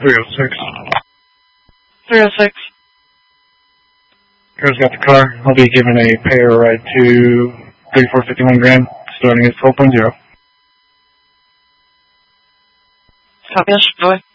306. 306. Car's got the car. I'll be giving a payer ride to 3451 Grand, starting at 12.0. Copy, Ash. Go away.